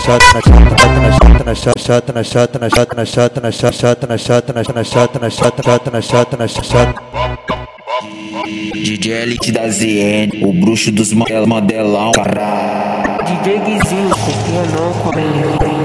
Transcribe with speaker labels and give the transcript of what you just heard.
Speaker 1: DJ Elite da ZN, o bruxo dos modelão, caralho.
Speaker 2: DJ Guizinho, copia não,